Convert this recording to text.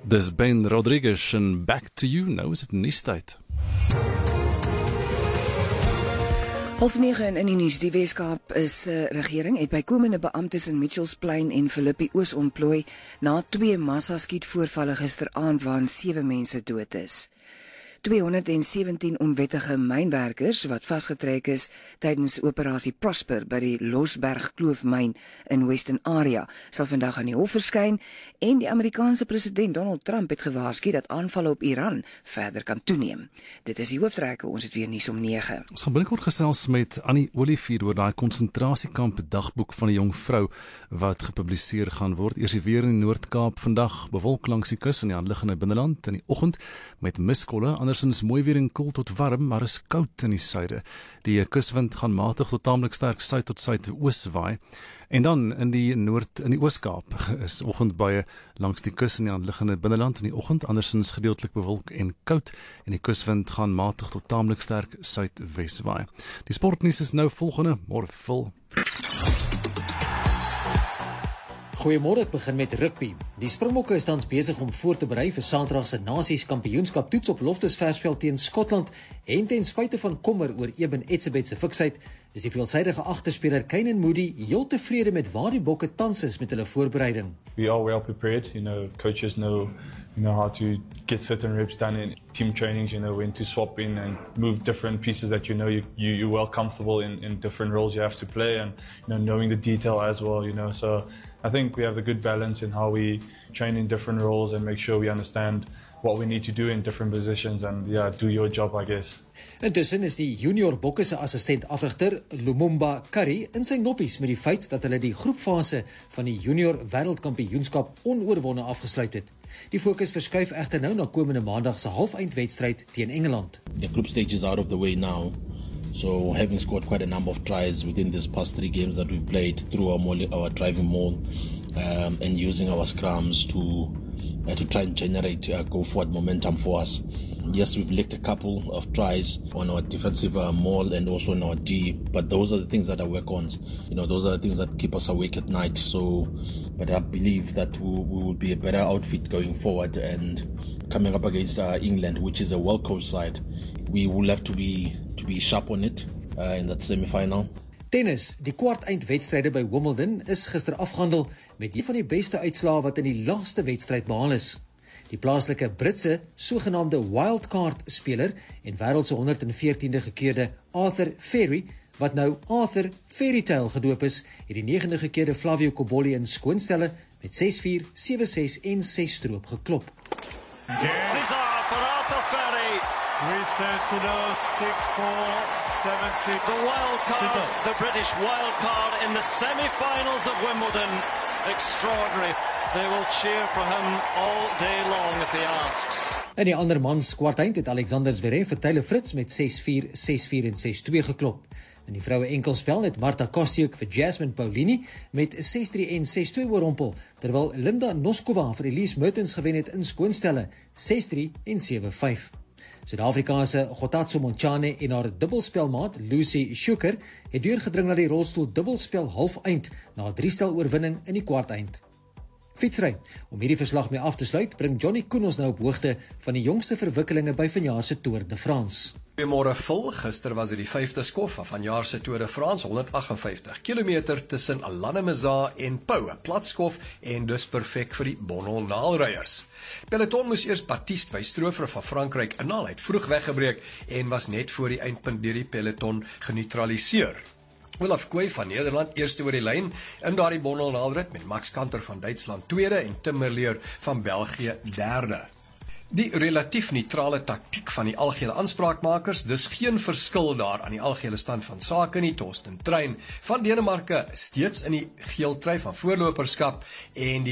Dis Ben Rodriguez en Back to You, nou is dit nuustyd. 8:30 in die nuus. Die Weskaap regering het bykomende beamptes in Mitchells Plain en Philippi Oos ontplooi na 2 massaskietvoorvalle gisteraand waarin 7 mense dood is. 217 onwettige mynwerkers wat vasgetrek is tydens operasie Prosper by die Losberg kloofmyn in Western Area sal vandag aan die hof verskyn en die Amerikaanse president Donald Trump het gewaarsku dat aanvalle op Iran verder kan toeneem. Dit is die hoofdtrekke, ons het weer nuus om 9. Ons gaan binnekort gesels met Annie Olivier oor daai konsentrasiekamp dagboek van 'n jong vrou wat gepubliseer gaan word. Eers weer in die Noord-Kaap vandag bewolk langs die kus in die aanliggende binneland in die oggend met miskolle. Andersins mooi weer en koel tot warm, maar is koud in die suide. Die kuswind gaan matig tot taamlik sterk suid tot suidoos waai. En dan in die Oos-Kaap is oggendbuie langs die kus in die aanliggende binneland in die oggend, andersins gedeeltelik bewolk en koud en die kuswind gaan matig tot taamlik sterk suidwes waai. Die sportnuus is nou volgende, môre vol. Goeiemôre, ek begin met rugby. Die Springbokke is tans besig om voor te berei vir Saterdag se Nasies Kampioenskap toets op Loftusversveld teen Skotland en ten spyte van kommer oor Eben Etzebeth se fiksheid, is die veelsidige agterspeler Kainan Moodie heel tevrede met waar die Bokke tans is met hulle voorbereiding. We are well prepared, coaches know how to get certain reps done in team trainings, when to swap in and move different pieces that you're well comfortable in different roles you have to play, and knowing the detail as well, so I think we have a good balance in how we train in different roles and make sure we understand what we need to do in different positions and do your job, I guess. Intussen is die junior Bokke se assistent afrigter Lumumba Curry in sy noppies met die feit dat hulle die groepfase van die junior wêreldkampioenskap onoorwonde afgesluit het. Die fokus verskuif egter nou na komende maandag se halfeindwedstryd teen Engeland. The group stage is out of the way now. So having scored quite a number of tries within these past 3 games that we've played through our driving maul and using our scrums to try and generate go-forward momentum for us. Yes, we've licked a couple of tries on our defensive maul and also on our D, but those are the things that I work on. Those are the things that keep us awake at night. But I believe that we will be a better outfit going forward, and coming up against England, which is a well-coached side, we will have to be sharp on it in that semi-final. Tennis, die kwarteindwedstryde by Wimbledon is gister afgehandel met een van die beste uitslae wat in die laaste wedstryd behaal is. Die plaaslike Britse sogenaamde wildcard speler en wêreld se 114de gekeerde Arthur Ferry, wat nou Arthur Fairytale gedoop is, het die 9de gekeerde Flavio Cobolli in skoonstelle met 6-4, 7-6 en 6-stroop geklop. Desire for Arthur Ferry. We says to know 6-4, 7-6. The wild card, the British wild card in the semi-finals of Wimbledon. Extraordinary. They will cheer for him all day long if he asks. In die ander mans kwarteind het Alexander Zverev vir Taylor Fritz met 6-4, 6-4 en 6-2 geklop. In die vroue enkelspel het Marta Kostyuk vir Jasmine Paulini met 6-3 en 6-2 oorrompel, terwyl Linda Noskova vir Elise Mertens gewen het in skoonstelle 6-3 en 7-5. Suid-Afrikaanse Gotatso Montjane en haar dubbelspelmaat Lucy Schuker het deurgedring na die rolstoel dubbelspel halfeind na 'n 3-stel oorwinning in die kwarteind. Fietsry. Om hierdie verslag mee af te sluit, bring Johnny Koen ons nou op hoogte van die jongste verwikkelinge by vanjaar se Tour de France. Goeiemôre vol, gister was dit die 5de skof van vanjaar se Tour de France, 158 km tussen Lannemezan en Pau, 'n plat skof en dus perfek vir die Bonnel-naalryers. Peloton moes eers Baptiste Weistrofer van Frankryk inhaal, hy het vroeg weggebreek en was net voor die eindpunt deur die peloton geneutraliseer. Olaf Kooi van Nederland eerste oor die lyn in daardie Bonnel-naalrit met Max Kanter van Duitsland tweede en Tim Merlier van België derde. Die relatief neutrale taktiek van die algehele aanspraakmakers, dus geen verskil daar aan die algehele stand van sake nie. Torsten Trein van Denemarke steeds in die geel trui van voorloperskap en die